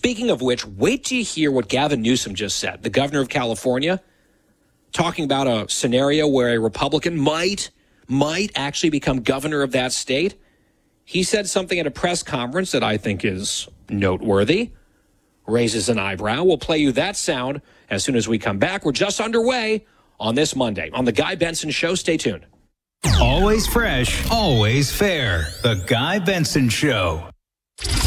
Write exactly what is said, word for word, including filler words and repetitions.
Speaking of which, wait till you hear what Gavin Newsom just said, the governor of California, talking about a scenario where a Republican might, might actually become governor of that state. He said something at a press conference that I think is noteworthy, raises an eyebrow. We'll play you that sound as soon as we come back. We're just underway on this Monday on The Guy Benson Show. Stay tuned. Always fresh, always fair. The Guy Benson Show.